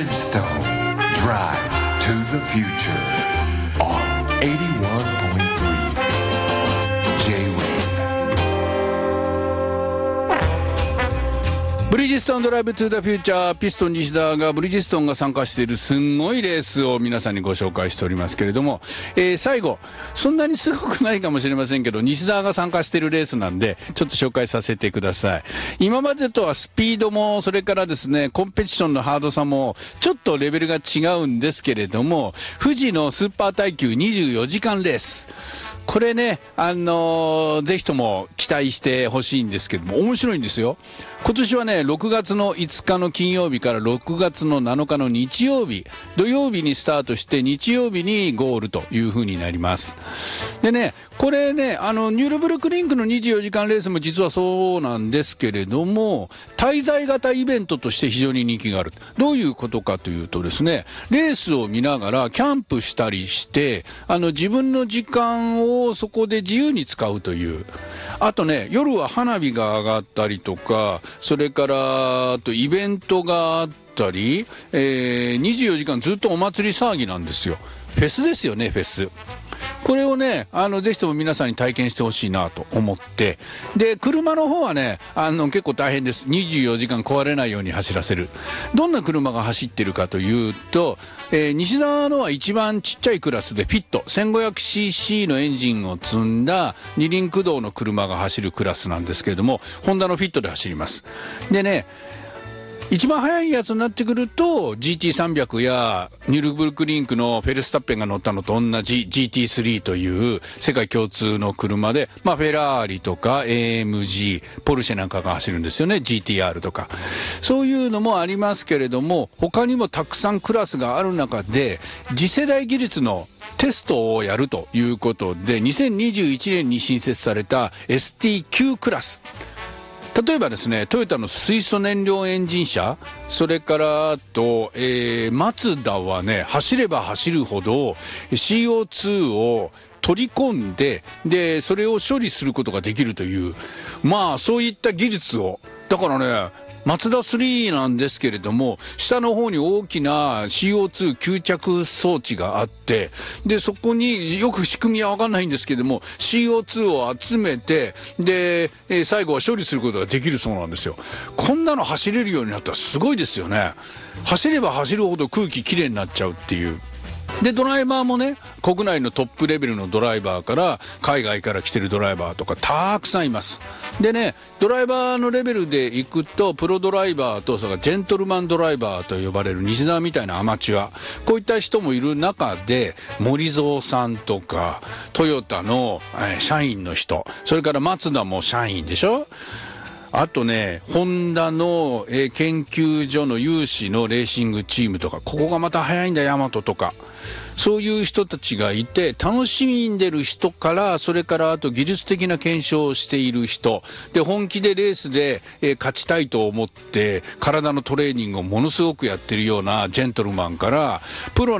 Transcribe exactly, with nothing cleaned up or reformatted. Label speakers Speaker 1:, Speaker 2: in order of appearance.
Speaker 1: Bridgestone Drive to the Future on エイティワンポイントスリー J-Wave。
Speaker 2: ブリヂストンドライブトゥーザフューチャー、ピストン西田がブリヂストンが参加しているすんごいレースを皆さんにご紹介しておりますけれども、えー、最後そんなにすごくないかもしれませんけど、西田が参加しているレースなんでちょっと紹介させてください。今までとはスピードもそれからですね、コンペティションのハードさもちょっとレベルが違うんですけれども、富士のスーパー耐久にじゅうよじかんレース、これね、あのー、ぜひとも期待してほしいんですけども、面白いんですよ。今年はね、ろくがつのいつかの金曜日からろくがつのなのかの日曜日、土曜日にスタートして日曜日にゴールという風になります。でね、これね、あのニュールブルクリンクのにじゅうよじかんレースも実はそうなんですけれども、滞在型イベントとして非常に人気がある。どういうことかというとですね、レースを見ながらキャンプしたりして、あの自分の時間をそこで自由に使うという。あとね、夜は花火が上がったりとか、それからあとイベントがあったり、えー、にじゅうよじかんずっとお祭り騒ぎなんですよ。フェスですよね、フェス。これをね、あのぜひとも皆さんに体験してほしいなと思って、で車の方はね、あの結構大変です。にじゅうよじかん壊れないように走らせる。どんな車が走ってるかというと、えー、西澤のは一番ちっちゃいクラスでフィット せんごひゃくシーシー のエンジンを積んだ二輪駆動の車が走るクラスなんですけれども、ホンダのフィットで走ります。でね、一番速いやつになってくると ジーティーさんびゃく やニュルブルクリンクのフェルスタッペンが乗ったのと同じ ジーティースリー という世界共通の車で、まあ、フェラーリとか エーエムジー、 ポルシェなんかが走るんですよね。 ジーティーアール とかそういうのもありますけれども、他にもたくさんクラスがある中で次世代技術のテストをやるということで、にせんにじゅういちねんに新設された エスティーキュー クラス、例えばですね、トヨタの水素燃料エンジン車、それからあと、えー、マツダはね、走れば走るほど シーオーツー を取り込んで、でそれを処理することができるという、まあそういった技術を、だからね、マツダスリーなんですけれども、下の方に大きな シーオーツー 吸着装置があって、でそこによく仕組みは分かんないんですけども シーオーツー を集めて、で、えー、最後は処理することができるそうなんですよ。こんなの走れるようになったらすごいですよね。走れば走るほど空気きれいになっちゃうっていう。でドライバーもね、国内のトップレベルのドライバーから海外から来てるドライバーとかたくさんいます。でね、ドライバーのレベルでいくとプロドライバーと、それからジェントルマンドライバーと呼ばれる西澤みたいなアマチュア、こういった人もいる中で、森蔵さんとかトヨタの、えー、社員の人、それからマツダも社員でしょ。あとね、ホンダの、えー、研究所の有志のレーシングチームとか、ここがまた速いんだ、ヤマトとか、そういう人たちがいて、楽しんでる人から、それからあと技術的な検証をしている人で、本気でレースで、えー、勝ちたいと思って体のトレーニングをものすごくやってるようなジェントルマンから、プロ